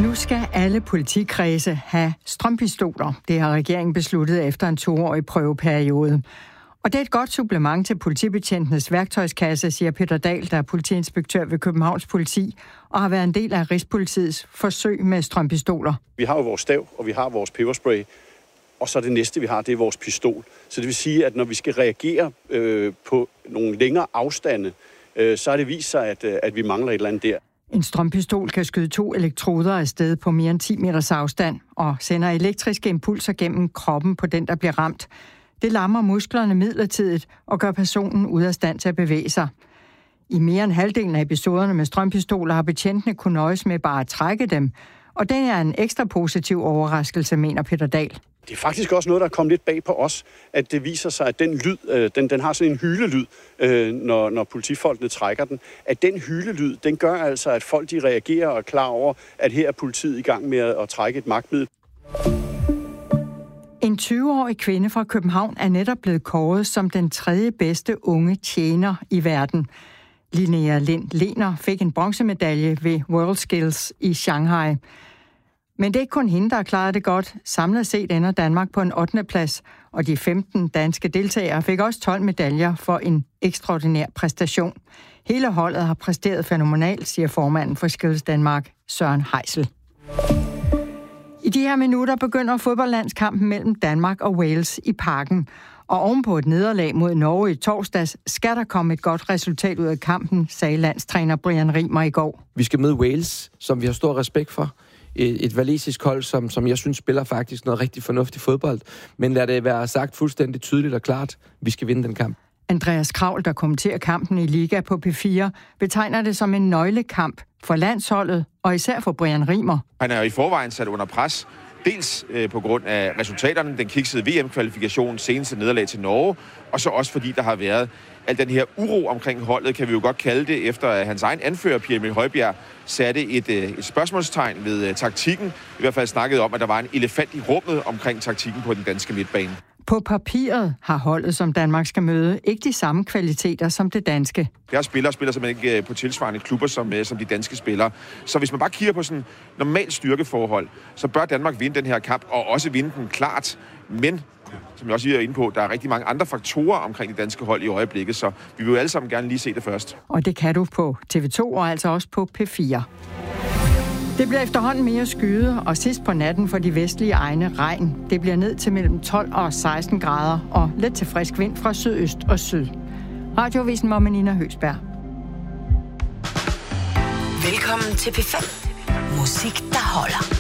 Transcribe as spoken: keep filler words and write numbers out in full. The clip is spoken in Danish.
Nu skal alle politikredse have strømpistoler. Det har regeringen besluttet efter en toårig prøveperiode. Og det er et godt supplement til politibetjentenes værktøjskasse, siger Peter Dahl, der er politiinspektør ved Københavns Politi, og har været en del af Rigspolitiets forsøg med strømpistoler. Vi har jo vores stav, og vi har vores peberspray, og så det næste, vi har, det er vores pistol. Så det vil sige, at når vi skal reagere øh, på nogle længere afstande, øh, så har det vist sig, at, at vi mangler et eller andet der. En strømpistol kan skyde to elektroder afsted på mere end ti meters afstand og sender elektriske impulser gennem kroppen på den, der bliver ramt. Det lammer musklerne midlertidigt og gør personen ude af stand til at bevæge sig. I mere end halvdelen af episoderne med strømpistoler har betjentene kunnet nøjes med bare at trække dem, og det er en ekstra positiv overraskelse, mener Peter Dahl. Det er faktisk også noget, der er kommet lidt bag på os, at det viser sig, at den lyd, øh, den, den har sådan en hylelyd, øh, når, når politifolkene trækker den. At den hylelyd, den gør altså, at folk de reagerer og er klar over, at her er politiet i gang med at, at trække et magtmiddel. En tyve-årig kvinde fra København er netop blevet kåret som den tredje bedste unge tjener i verden. Linnea Lind Lehner fik en bronzemedalje ved WorldSkills i Shanghai. Men det er ikke kun hende, der har klaret det godt. Samlet set ender Danmark på en ottende plads, og de femten danske deltagere fik også tolv medaljer for en ekstraordinær præstation. Hele holdet har præsteret fænomenalt, siger formanden for Skills Danmark, Søren Heisel. I de her minutter begynder fodboldlandskampen mellem Danmark og Wales i Parken. Og ovenpå et nederlag mod Norge i torsdags, skal der komme et godt resultat ud af kampen, sagde landstræner Brian Rimer i går. Vi skal møde Wales, som vi har stor respekt for. Et, et walisisk hold, som, som jeg synes spiller faktisk noget rigtig fornuftigt fodbold. Men lad det være sagt fuldstændig tydeligt og klart, vi skal vinde den kamp. Andreas Kravl, der kommenterer kampen i Liga på P fire, betegner det som en nøglekamp for landsholdet, og især for Brian Rimer. Han er jo i forvejen sat under pres, dels øh, på grund af resultaterne, den kiksede V M-kvalifikation, seneste nederlag til Norge, og så også fordi der har været al den her uro omkring holdet, kan vi jo godt kalde det, efter at hans egen anfører, Pierre Emil Højbjerg, satte et, øh, et spørgsmålstegn ved øh, taktikken. I hvert fald snakkede om, at der var en elefant i rummet omkring taktikken på den danske midtbane. På papiret har holdet, som Danmark skal møde, ikke de samme kvaliteter som det danske. Deres spillere spiller simpelthen ikke på tilsvarende klubber som, som de danske spillere. Så hvis man bare kigger på sådan normalt styrkeforhold, så bør Danmark vinde den her kamp, og også vinde den klart. Men, som jeg også er inde på, der er rigtig mange andre faktorer omkring det danske hold i øjeblikket, så vi vil jo alle sammen gerne lige se det først. Og det kan du på T V to og altså også på P fire. Det bliver efterhånden mere skyet, og sidst på natten for de vestlige egne regn. Det bliver ned til mellem tolv og seksten grader, og let til frisk vind fra sydøst og syd. Radioavisen med Nina Høgsberg. Velkommen til P fem. Musik, der holder.